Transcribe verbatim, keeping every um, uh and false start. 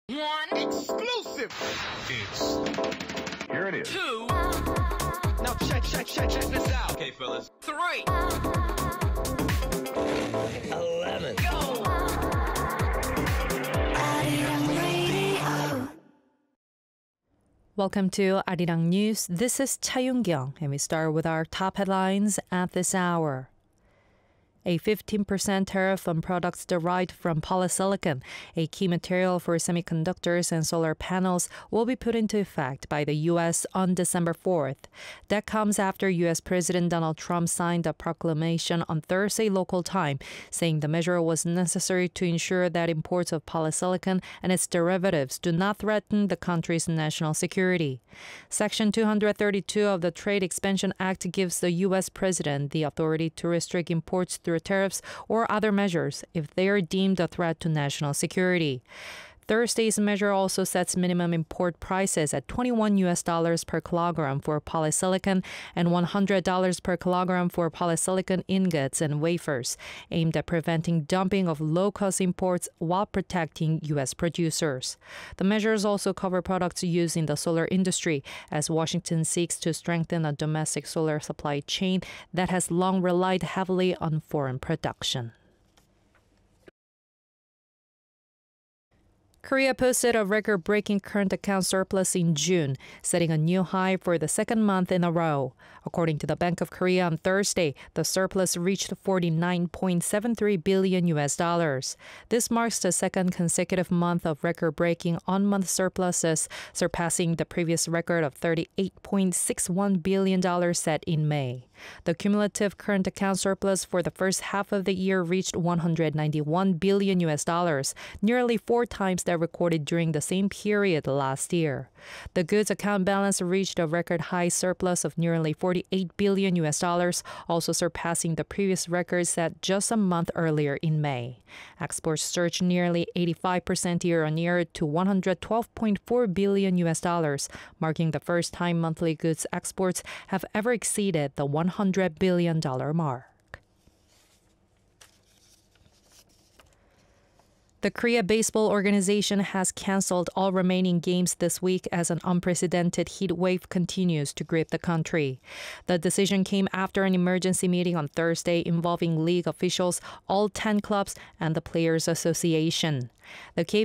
One exclusive. It's here it is. Two. Now check, check, check, check this out. Okay, fellas. Three. Eleven. Go. Welcome to Arirang News. This is Cha Yoon-kyung, and we start with our top headlines at this hour. A fifteen percent tariff on products derived from polysilicon, a key material for semiconductors and solar panels, will be put into effect by the U S on December fourth. That comes after U S President Donald Trump signed a proclamation on Thursday local time, saying the measure was necessary to ensure that imports of polysilicon and its derivatives do not threaten the country's national security. Section two thirty-two of the Trade Expansion Act gives the U S President the authority to restrict imports through tariffs or other measures if they are deemed a threat to national security. Thursday's measure also sets minimum import prices at twenty-one U S dollars per kilogram for polysilicon and one hundred dollars per kilogram for polysilicon ingots and wafers, aimed at preventing dumping of low-cost imports while protecting U S producers. The measures also cover products used in the solar industry, as Washington seeks to strengthen a domestic solar supply chain that has long relied heavily on foreign production. Korea posted a record-breaking current account surplus in June, setting a new high for the second month in a row. According to the Bank of Korea on Thursday, the surplus reached forty-nine point seven three billion U S dollars. This marks the second consecutive month of record-breaking on-month surpluses, surpassing the previous record of thirty-eight point six one billion dollars set in May. The cumulative current account surplus for the first half of the year reached one hundred ninety-one billion U S dollars, nearly four times that recorded during the same period last year. The goods account balance reached a record high surplus of nearly forty-eight billion U S dollars, also surpassing the previous record set just a month earlier in May. Exports surged nearly eighty-five percent year-on-year to one hundred twelve point four billion U S dollars, marking the first time monthly goods exports have ever exceeded the one hundred billion dollars mark. The Korea Baseball Organization has canceled all remaining games this week as an unprecedented heat wave continues to grip the country. The decision came after an emergency meeting on Thursday involving league officials, all ten clubs, and the Players Association. The K